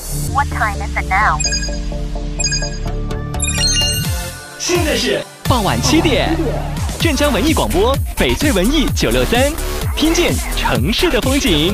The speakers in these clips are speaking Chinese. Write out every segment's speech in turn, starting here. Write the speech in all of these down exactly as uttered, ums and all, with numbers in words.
What time is it now? 现在是傍晚七点，镇江文艺广播，翡翠文艺九六三，听见城市的风景。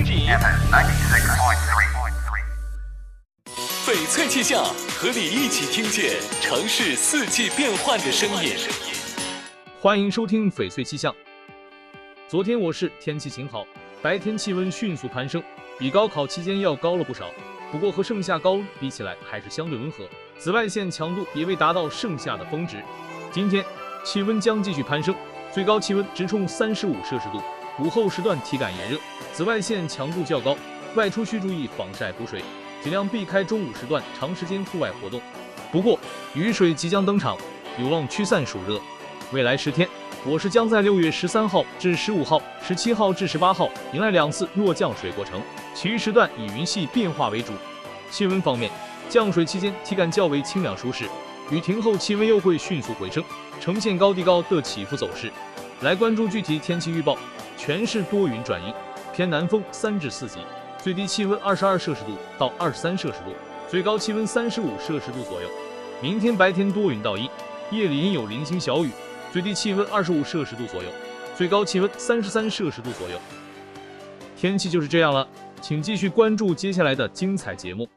翡翠气象，和你一起听见城市四季变换的声音。 欢迎收听翡翠气象。昨天我市天气晴好，白天气温迅速攀升，比高考期间要高了不少。不过和盛夏高温比起来还是相对温和，紫外线强度也未达到盛夏的峰值。今天气温将继续攀升，最高气温直冲三十五摄氏度，午后时段体感炎热，紫外线强度较高，外出需注意防晒补水，尽量避开中午时段长时间户外活动。不过雨水即将登场，有望驱散暑热。未来十天，我市将在六月十三号至十五号、十七号至十八号迎来两次弱降水过程，其余时段以云系变化为主。气温方面，降水期间体感较为清凉舒适，雨停后气温又会迅速回升，呈现高低高的起伏走势。来关注具体天气预报，全市多云转阴，偏南风三至四级，最低气温二十二摄氏度到二十三摄氏度，最高气温三十五摄氏度左右。明天白天多云到阴，夜里阴有零星小雨，最低气温二十五摄氏度左右，最高气温三十三摄氏度左右。天气就是这样了，请继续关注接下来的精彩节目。